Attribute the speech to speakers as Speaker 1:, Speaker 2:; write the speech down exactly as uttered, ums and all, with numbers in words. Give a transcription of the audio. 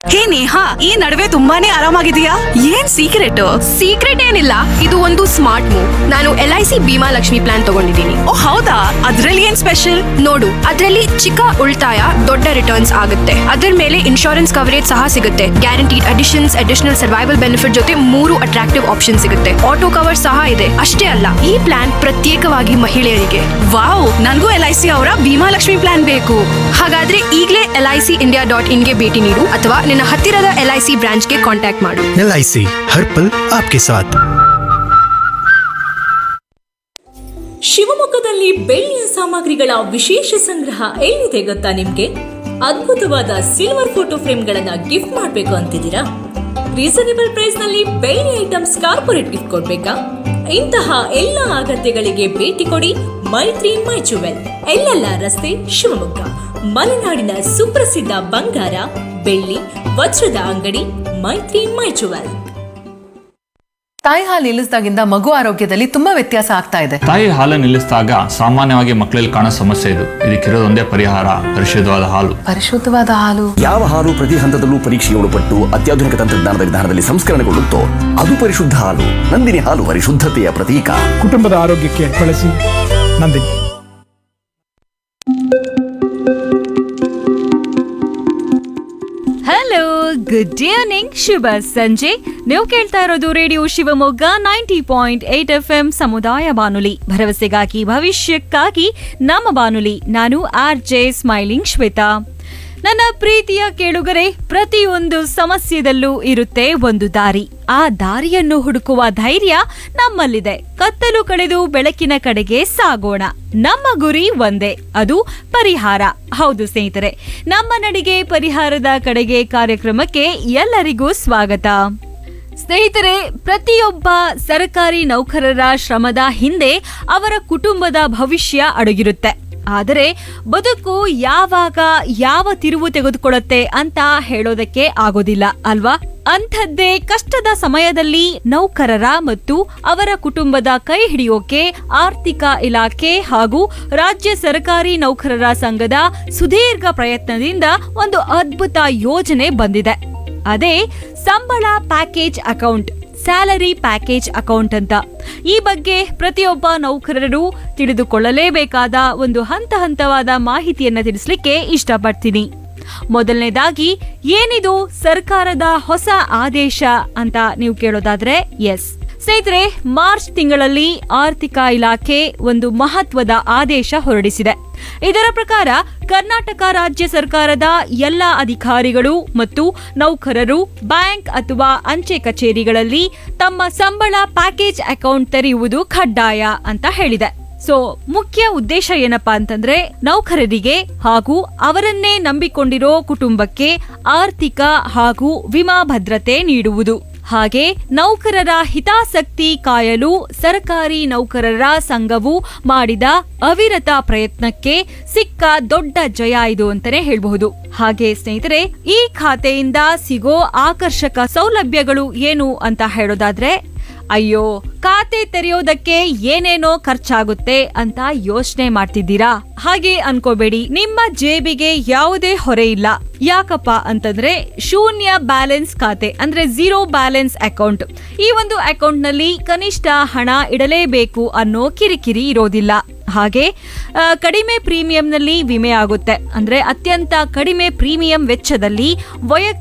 Speaker 1: ಹೇ ನೇಹಾ, ಈ ನಡುವೆ ತುಂಬಾನೇ ಆರಾಮಾಗಿದೆಯಾ? ಏನ್ ಸೀಕ್ರೆಟ್?
Speaker 2: ಸೀಕ್ರೆಟ್ ಏನಿಲ್ಲ, ಇದು ಒಂದು ಸ್ಮಾರ್ಟ್ ಮೂವ್. ನಾನು L I C Bima Lakshmi plan ತಗೊಂಡಿದ್ದೀನಿ.
Speaker 1: ಓ ಹೌದಾ, ಅದ್ರಲ್ಲಿ ಏನ್ ಸ್ಪೆಷಲ್?
Speaker 2: ನೋಡು, ಅದ್ರಲ್ಲಿ ಚಿಕ್ಕ ಉಳಿತಾಯ, ದೊಡ್ಡ ರಿಟರ್ನ್ಸ್ ಆಗುತ್ತೆ. ಅದ್ರ ಮೇಲೆ ಇನ್ಶೂರೆನ್ಸ್ ಕವರೇಜ್ ಸಹ ಸಿಗುತ್ತೆ. Guaranteed additions, additional survival benefit ಜೊತೆ ಮೂರು ಅಟ್ರಾಕ್ಟಿವ್ ಆಪ್ಷನ್ ಸಿಗುತ್ತೆ. ಆಟೋ ಕವರ್ ಸಹ ಇದೆ. ಅಷ್ಟೇ ಅಲ್ಲ, ಈ ಪ್ಲಾನ್ ಪ್ರತ್ಯೇಕವಾಗಿ ಮಹಿಳೆಯರಿಗೆ.
Speaker 1: ವಾವ್, ನನ್ಗೂ ಎಲ್ ಐ ಸಿ ಅವರ ಭೀಮಾ ಲಕ್ಷ್ಮಿ ಪ್ಲಾನ್ ಬೇಕು.
Speaker 2: ಹಾಗಾದ್ರೆ ಈಗಲೇ L I C India dot ಇನ್ಗೆ ಭೇಟಿ ನೀಡು ಅಥವಾ ನಿನ್ನ ಹತ್ತಿರದ ಎಲ್ ಐ ಸಿ ಬ್ರಾಂಚ್ಗೆ ಕಾಂಟ್ಯಾಕ್ಟ್ ಮಾಡು.
Speaker 3: ಎಲ್ ಐ ಸಿ ಹರ್ ಪಲ್ ಆಪ್ಕೆ ಸಾಥ್.
Speaker 4: ಶಿವಮೊಗ್ಗದಲ್ಲಿ ಬೆಳ್ಳಿಯ ಸಾಮಗ್ರಿಗಳ ವಿಶೇಷ ಸಂಗ್ರಹ ಎಲ್ಲಿದೆ ಗೊತ್ತಾ ನಿಮ್ಗೆ? ಅದ್ಭುತವಾದ ಸಿಲ್ವರ್ ಫೋಟೋ ಫ್ರೇಮ್ಗಳನ್ನ ಗಿಫ್ಟ್ ಮಾಡಬೇಕು ಅಂತಿದ್ದೀರಾ? ರೀಸನೇಬಲ್ ಪ್ರೈಸ್ ನಲ್ಲಿ ಬೆಳ್ಳಿ ಐಟಮ್ಸ್ ಕಾರ್ಪೊರೇಟ್ ಗಿಫ್ಟ್ ಕೊಡ್ಬೇಕಾ? ಇಂತಹ ಎಲ್ಲ ಅಗತ್ಯಗಳಿಗೆ ಭೇಟಿ ಕೊಡಿ ಮೈತ್ರಿ ಮೈ ಜುವೆಲ್, ಎಲ್ಲೆಲ್ಲ ರಸ್ತೆ, ಶಿವಮೊಗ್ಗ. ಮಲೆನಾಡಿನ ಸುಪ್ರಸಿದ್ಧ ಬಂಗಾರ, ಬೆಳ್ಳಿ, ವಜ್ರದ ಅಂಗಡಿ ಮೈತ್ರಿ ಮೈ ಜುವೆಲ್.
Speaker 5: ತಾಯಿ ಹಾಲು ನಿಲ್ಲಿಸಿದಾಗಿಂದ ಮಗು ಆರೋಗ್ಯದಲ್ಲಿ ತುಂಬಾ ವ್ಯತ್ಯಾಸ ಆಗ್ತಾ ಇದೆ.
Speaker 6: ತಾಯಿ ಹಾಲು ನಿಲ್ಲಿಸಿದಾಗ ಸಾಮಾನ್ಯವಾಗಿ ಮಕ್ಕಳಲ್ಲಿ ಕಾಣೋ ಸಮಸ್ಯೆ ಇದು. ಇದಕ್ಕಿರೋದೊಂದೇ ಪರಿಹಾರ, ಪರಿಶುದ್ಧವಾದ ಹಾಲು.
Speaker 5: ಪರಿಶುದ್ಧವಾದ ಹಾಲು.
Speaker 7: ಯಾವ ಹಾಲು ಪ್ರತಿ ಹಂತದಲ್ಲೂ ಪರೀಕ್ಷೆಗೆ ಒಳಪಟ್ಟು ಅತ್ಯಾಧುನಿಕ ತಂತ್ರಜ್ಞಾನದ ವಿಧಾನದಲ್ಲಿ ಸಂಸ್ಕರಣೆಗೊಳ್ಳುತ್ತೋ ಅದು ಪರಿಶುದ್ಧ ಹಾಲು. ನಂದಿನಿ ಹಾಲು ಪರಿಶುದ್ಧತೆಯ ಪ್ರತೀಕ.
Speaker 8: ಕುಟುಂಬದ ಆರೋಗ್ಯಕ್ಕೆ ಬಳಸಿ ನಂದಿನಿ.
Speaker 9: ಹಲೋ, ಗುಡ್ ಈವ್ನಿಂಗ್, ಶುಭ ಸಂಜೆ. ನೀವು ಕೇಳ್ತಾ ಇರೋದು radio Shivamogga ninety point eight F M ಸಮುದಾಯ ಬಾನುಲಿ, ಭರವಸೆಗಾಗಿ ಭವಿಷ್ಯಕ್ಕಾಗಿ ನಮ್ಮ ಬಾನುಲಿ. ನಾನು ಆರ್ ಜೆ ಸ್ಮೈಲಿಂಗ್ ಶ್ವೇತಾ. ನನ್ನ ಪ್ರೀತಿಯ ಕೇಳುಗರೆ, ಪ್ರತಿಯೊಂದು ಸಮಸ್ಯೆದಲ್ಲೂ ಇರುತ್ತೆ ಒಂದು ದಾರಿ. ಆ ದಾರಿಯನ್ನು ಹುಡುಕುವ ಧೈರ್ಯ ನಮ್ಮಲ್ಲಿದೆ. ಕತ್ತಲು ಕಳೆದು ಬೆಳಕಿನ ಕಡೆಗೆ ಸಾಗೋಣ. ನಮ್ಮ ಗುರಿ ಒಂದೇ, ಅದು ಪರಿಹಾರ. ಹೌದು ಸ್ನೇಹಿತರೆ, ನಮ್ಮ ನಡಿಗೆ ಪರಿಹಾರದ ಕಡೆಗೆ ಕಾರ್ಯಕ್ರಮಕ್ಕೆ ಎಲ್ಲರಿಗೂ ಸ್ವಾಗತ. ಸ್ನೇಹಿತರೆ, ಪ್ರತಿಯೊಬ್ಬ ಸರ್ಕಾರಿ ನೌಕರರ ಶ್ರಮದ ಹಿಂದೆ ಅವರ ಕುಟುಂಬದ ಭವಿಷ್ಯ ಅಡಗಿರುತ್ತೆ. ಆದರೆ ಬದುಕು ಯಾವಾಗ ಯಾವ ತಿರುವು ತೆಗೆದುಕೊಳ್ಳುತ್ತೆ ಅಂತ ಹೇಳೋದಕ್ಕೆ ಆಗೋದಿಲ್ಲ ಅಲ್ವಾ? ಅಂಥದ್ದೇ ಕಷ್ಟದ ಸಮಯದಲ್ಲಿ ನೌಕರರ ಮತ್ತು ಅವರ ಕುಟುಂಬದ ಕೈ ಹಿಡಿಯೋಕೆ ಆರ್ಥಿಕ ಇಲಾಖೆ ಹಾಗೂ ರಾಜ್ಯ ಸರ್ಕಾರಿ ನೌಕರರ ಸಂಘದ ಸುದೀರ್ಘ ಪ್ರಯತ್ನದಿಂದ ಒಂದು ಅದ್ಭುತ ಯೋಜನೆ ಬಂದಿದೆ. ಅದೇ ಸಂಬಳ package account, salary package account ಅಂತ. ಈ ಬಗ್ಗೆ ಪ್ರತಿಯೊಬ್ಬ ನೌಕರರು ತಿಳಿದುಕೊಳ್ಳಲೇಬೇಕಾದ ಒಂದು ಹಂತ ಹಂತವಾದ ಮಾಹಿತಿಯನ್ನ ತಿಳಿಸ್ಲಿಕ್ಕೆ ಇಷ್ಟಪಡ್ತೀನಿ. ಮೊದಲನೇದಾಗಿ, ಏನಿದು ಸರ್ಕಾರದ ಹೊಸ ಆದೇಶ ಅಂತ ನೀವು ಕೇಳೋದಾದ್ರೆ, ಎಸ್ ಸ್ನೇಹಿತರೆ, ಮಾರ್ಚ್ ತಿಂಗಳಲ್ಲಿ ಆರ್ಥಿಕ ಇಲಾಖೆ ಒಂದು ಮಹತ್ವದ ಆದೇಶ ಹೊರಡಿಸಿದೆ. ಇದರ ಪ್ರಕಾರ ಕರ್ನಾಟಕ ರಾಜ್ಯ ಸರ್ಕಾರದ ಎಲ್ಲ ಅಧಿಕಾರಿಗಳು ಮತ್ತು ನೌಕರರು ಬ್ಯಾಂಕ್ ಅಥವಾ ಅಂಚೆ ಕಚೇರಿಗಳಲ್ಲಿ ತಮ್ಮ ಸಂಬಳ ಪ್ಯಾಕೇಜ್ ಅಕೌಂಟ್ ತೆರೆಯುವುದು ಕಡ್ಡಾಯ ಅಂತ ಹೇಳಿದೆ. ಸೊ ಮುಖ್ಯ ಉದ್ದೇಶ ಏನಪ್ಪಾ ಅಂತಂದ್ರೆ, ನೌಕರರಿಗೆ ಹಾಗೂ ಅವರನ್ನೇ ನಂಬಿಕೊಂಡಿರೋ ಕುಟುಂಬಕ್ಕೆ ಆರ್ಥಿಕ ಹಾಗೂ ವಿಮಾ ಭದ್ರತೆ ನೀಡುವುದು. ಹಾಗೆ ನೌಕರರ ಹಿತಾಸಕ್ತಿ ಕಾಯಲು ಸರ್ಕಾರಿ ನೌಕರರ ಸಂಘವು ಮಾಡಿದ ಅವಿರತ ಪ್ರಯತ್ನಕ್ಕೆ ಸಿಕ್ಕ ದೊಡ್ಡ ಜಯ ಇದು ಅಂತಾನೆ ಹೇಳಬಹುದು. ಹಾಗೆ ಸ್ನೇಹಿತರೆ, ಈ ಖಾತೆಯಿಂದ ಸಿಗೋ ಆಕರ್ಷಕ ಸೌಲಭ್ಯಗಳು ಏನು ಅಂತ ಹೇಳೋದಾದ್ರೆ, ಅಯ್ಯೋ ಖಾತೆ ತೆರೆಯೋದಕ್ಕೆ ಏನೇನೋ ಖರ್ಚಾಗುತ್ತೆ ಅಂತ ಯೋಚನೆ ಮಾಡ್ತಿದ್ದೀರಾ? ಹಾಗೆ ಅನ್ಕೋಬೇಡಿ, ನಿಮ್ಮ ಜೇಬಿಗೆ ಯಾವುದೇ ಹೊರೆ ಇಲ್ಲ. ಯಾಕಪ್ಪ ಅಂತಂದ್ರೆ, ಶೂನ್ಯ ಬ್ಯಾಲೆನ್ಸ್ ಖಾತೆ ಅಂದ್ರೆ ಝೀರೋ ಬ್ಯಾಲೆನ್ಸ್ ಅಕೌಂಟ್. ಈ ಒಂದು ಅಕೌಂಟ್ ನಲ್ಲಿ ಕನಿಷ್ಠ ಹಣ ಇಡಲೇಬೇಕು ಅನ್ನೋ ಕಿರಿಕಿರಿ ಇರೋದಿಲ್ಲ. ಹಾಗೆ ಕಡಿಮೆ ಪ್ರೀಮಿಯಂನಲ್ಲಿ ವಿಮೆ ಆಗುತ್ತೆ. ಅಂದ್ರೆ ಅತ್ಯಂತ ಕಡಿಮೆ ಪ್ರೀಮಿಯಂ ವೆಚ್ಚದಲ್ಲಿ ವೈಯಕ್ತಿಕ